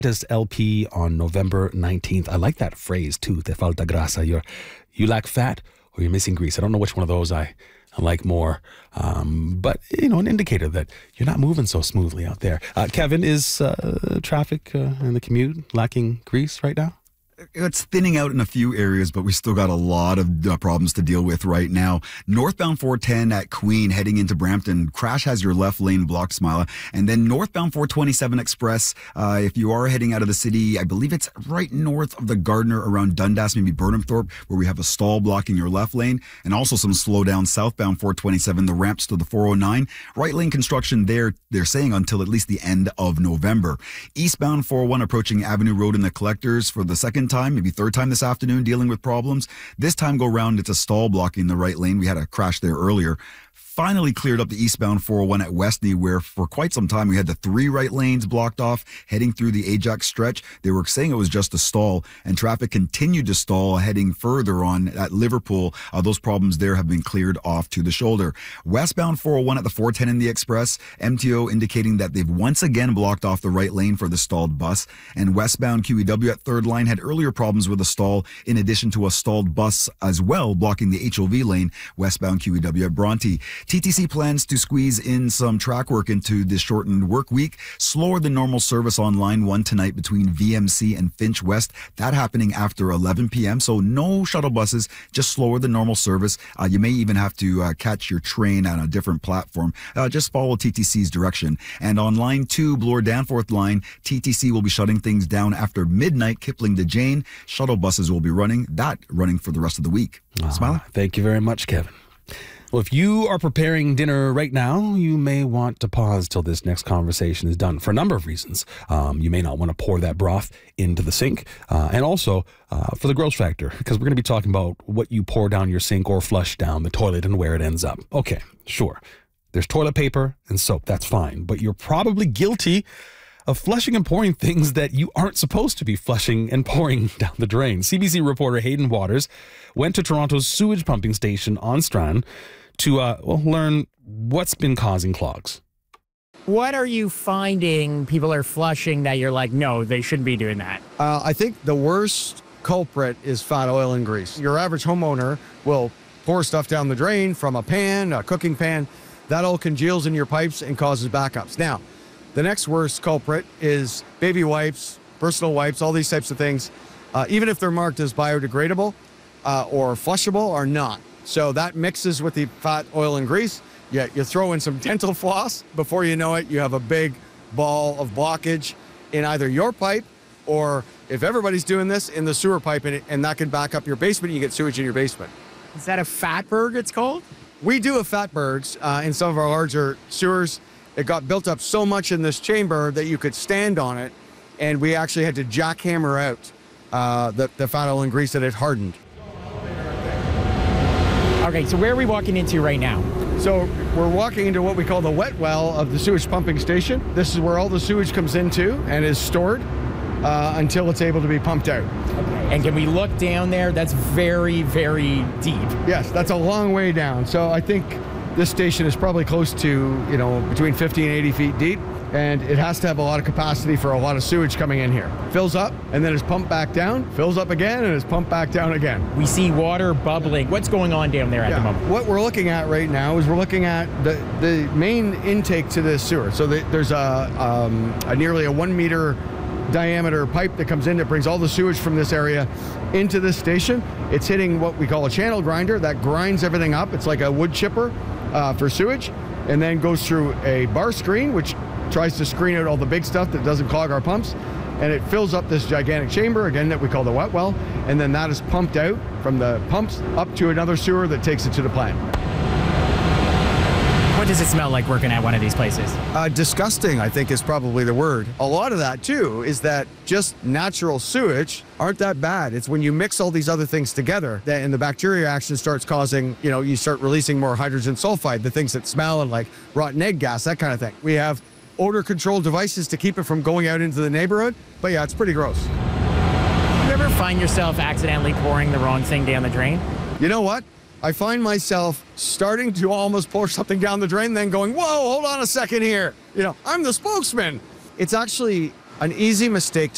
As LP on November 19th. I like that phrase too, te falta grasa. You lack fat or you're missing grease. I don't know which one of those I like more, but an indicator that you're not moving so smoothly out there. Kevin, is traffic and the commute lacking grease right now? It's thinning out in a few areas, but we still got a lot of problems to deal with right now. Northbound 410 at Queen heading into Brampton. Crash has your left lane blocked, Smila. And then northbound 427 Express, if you are heading out of the city, I believe it's right north of the Gardner around Dundas, maybe Burnhamthorpe, where we have a stall blocking your left lane. And also some slowdown southbound 427, the ramps to the 409. Right lane construction there, they're saying until at least the end of November. Eastbound 401 approaching Avenue Road in the Collectors for the second time, maybe third time this afternoon, dealing with problems. This time go round, it's a stall blocking the right lane. We had a crash there earlier. Finally cleared up the eastbound 401 at Westney, where for quite some time we had the 3 right lanes blocked off heading through the Ajax stretch. They were saying it was just a stall, and traffic continued to stall heading further on at Liverpool. Those problems there have been cleared off to the shoulder. Westbound 401 at the 410 in the Express, MTO indicating that they've once again blocked off the right lane for the stalled bus. And westbound QEW at Third Line had earlier problems with a stall, in addition to a stalled bus as well, blocking the HOV lane, westbound QEW at Bronte. TTC plans to squeeze in some track work into this shortened work week. Slower than normal service on line 1 tonight between VMC and Finch West. That happening after 11 p.m. So no shuttle buses, just slower than normal service. You may even have to catch your train on a different platform. Just follow TTC's direction. And on line 2, Bloor Danforth line, TTC will be shutting things down after midnight. Kipling to Jane. Shuttle buses will be running for the rest of the week. Smiley? Thank you very much, Kevin. Well, if you are preparing dinner right now, you may want to pause till this next conversation is done for a number of reasons. You may not want to pour that broth into the sink, and also for the gross factor, because we're going to be talking about what you pour down your sink or flush down the toilet and where it ends up. Okay, sure. There's toilet paper and soap. That's fine. But you're probably guilty of flushing and pouring things that you aren't supposed to be flushing and pouring down the drain. CBC reporter Hayden Waters went to Toronto's sewage pumping station on Strand to learn what's been causing clogs. What are you finding people are flushing that you're like, no, they shouldn't be doing that? I think the worst culprit is fat oil and grease. Your average homeowner will pour stuff down the drain from a pan, a cooking pan. That all congeals in your pipes and causes backups. Now, the next worst culprit is baby wipes, personal wipes, all these types of things, even if they're marked as biodegradable or flushable, are not. So that mixes with the fat, oil, and grease. You throw in some dental floss. Before you know it, you have a big ball of blockage in either your pipe or, if everybody's doing this, in the sewer pipe, and that can back up your basement. You get sewage in your basement. Is that a fatberg, it's called? We do have fatbergs in some of our larger sewers. It got built up so much in this chamber that you could stand on it, and we actually had to jackhammer out the fat oil and grease that had hardened. Okay, so where are we walking into right now? So we're walking into what we call the wet well of the sewage pumping station. This is where all the sewage comes into and is stored until it's able to be pumped out. Okay. And can we look down there? That's very, very deep. Yes, that's a long way down. So I think this station is probably close to, between 50 and 80 feet deep, and it has to have a lot of capacity for a lot of sewage coming in here. Fills up, and then is pumped back down, fills up again, and is pumped back down again. We see water bubbling. What's going on down there at the moment? What we're looking at right now is we're looking at the main intake to this sewer. So there's a nearly a 1 meter diameter pipe that comes in that brings all the sewage from this area into this station. It's hitting what we call a channel grinder that grinds everything up. It's like a wood chipper for sewage, and then goes through a bar screen, which tries to screen out all the big stuff that doesn't clog our pumps, and it fills up this gigantic chamber, again, that we call the wet well, and then that is pumped out from the pumps up to another sewer that takes it to the plant. What does it smell like working at one of these places? Disgusting, I think, is probably the word. A lot of that, too, is that just natural sewage aren't that bad. It's when you mix all these other things together that, and the bacteria action starts causing, you start releasing more hydrogen sulfide, the things that smell and like rotten egg gas, that kind of thing. We have odor control devices to keep it from going out into the neighborhood, but yeah, it's pretty gross. Do you ever find yourself accidentally pouring the wrong thing down the drain? You know what? I find myself starting to almost pour something down the drain, then going, whoa, hold on a second here. I'm the spokesman. It's actually an easy mistake to